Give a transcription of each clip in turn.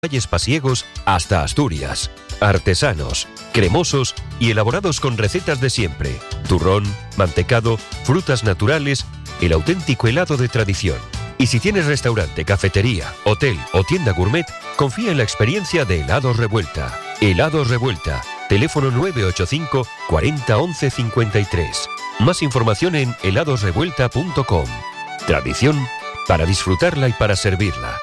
valles pasiegos hasta Asturias. Artesanos, cremosos y elaborados con recetas de siempre. Turrón, mantecado, frutas naturales, el auténtico helado de tradición. Y si tienes restaurante, cafetería, hotel o tienda gourmet, confía en la experiencia de Helados Revuelta. Helados Revuelta. Teléfono 985 40 11 53. Más información en heladosrevuelta.com. Tradición para disfrutarla y para servirla.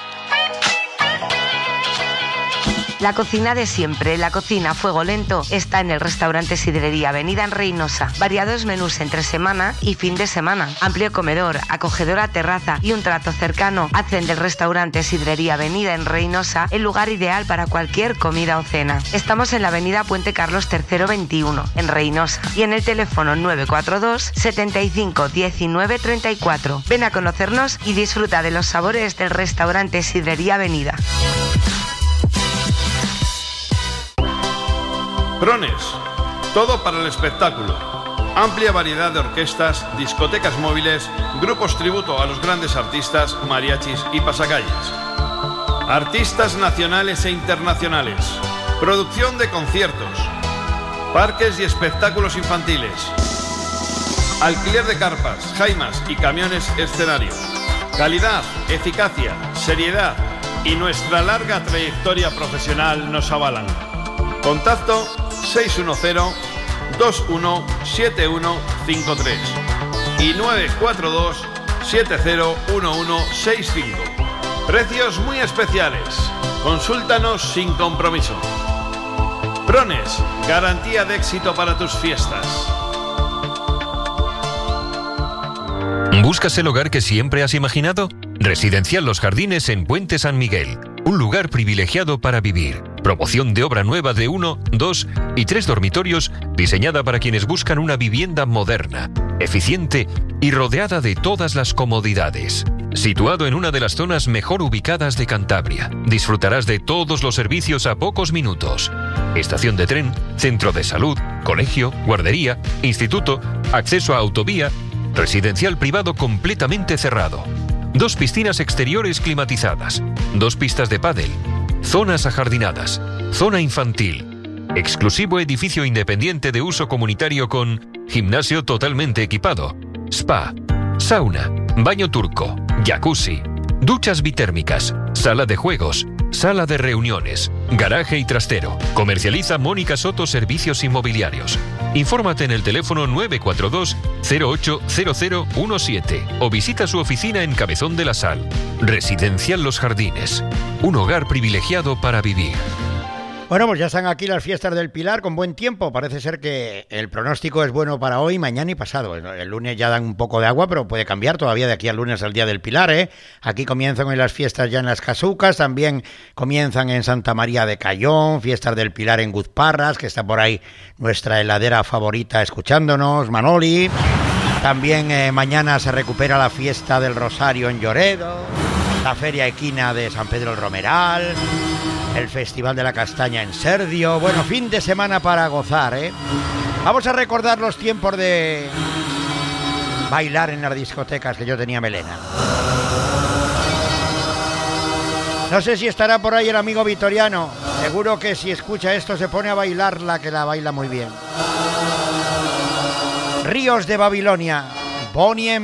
La cocina de siempre, la cocina a fuego lento, está en el restaurante Sidrería Avenida en Reinosa. Variados menús entre semana y fin de semana. Amplio comedor, acogedora terraza y un trato cercano hacen del restaurante Sidrería Avenida en Reinosa el lugar ideal para cualquier comida o cena. Estamos en la avenida Puente Carlos III 21, en Reinosa, y en el teléfono 942 75 19 34. Ven a conocernos y disfruta de los sabores del restaurante Sidrería Avenida. Prones, todo para el espectáculo. Amplia variedad de orquestas, discotecas móviles, grupos tributo a los grandes artistas, mariachis y pasacalles. Artistas nacionales e internacionales. Producción de conciertos. Parques y espectáculos infantiles. Alquiler de carpas, jaimas y camiones escenario. Calidad, eficacia, seriedad y nuestra larga trayectoria profesional nos avalan. Contacto 610-217153 y 942-701165. Precios muy especiales. Consúltanos sin compromiso. Prones, garantía de éxito para tus fiestas. ¿Buscas el hogar que siempre has imaginado? Residencial Los Jardines en Puente San Miguel. Un lugar privilegiado para vivir. Promoción de obra nueva de 1, 2 y 3 dormitorios diseñada para quienes buscan una vivienda moderna, eficiente y rodeada de todas las comodidades. Situado en una de las zonas mejor ubicadas de Cantabria, disfrutarás de todos los servicios a pocos minutos. Estación de tren, centro de salud, colegio, guardería, instituto, acceso a autovía, residencial privado completamente cerrado. 2 piscinas exteriores climatizadas, 2 pistas de pádel, zonas ajardinadas, zona infantil, exclusivo edificio independiente de uso comunitario con gimnasio totalmente equipado, spa, sauna, baño turco, jacuzzi, duchas bitérmicas, sala de juegos, sala de reuniones, garaje y trastero. Comercializa Mónica Soto Servicios Inmobiliarios. Infórmate en el teléfono 942 080017 o visita su oficina en Cabezón de la Sal. Residencial Los Jardines. Un hogar privilegiado para vivir. Bueno, pues ya están aquí las fiestas del Pilar con buen tiempo. Parece ser que el pronóstico es bueno para hoy, mañana y pasado. El lunes ya dan un poco de agua, pero puede cambiar todavía de aquí al lunes al Día del Pilar, ¿eh? Aquí comienzan hoy las fiestas ya en Las Casucas, también comienzan en Santa María de Cayón, fiestas del Pilar en Guzparras, que está por ahí nuestra heladera favorita escuchándonos, Manoli. También mañana se recupera la fiesta del Rosario en Lloredo, la Feria Equina de San Pedro el Romeral, el Festival de la Castaña en Serdio. Bueno, fin de semana para gozar, ¿eh? Vamos a recordar los tiempos de bailar en las discotecas que yo tenía melena. No sé si estará por ahí el amigo Vitoriano. Seguro que si escucha esto se pone a bailarla, que la baila muy bien. Ríos de Babilonia, Bonnie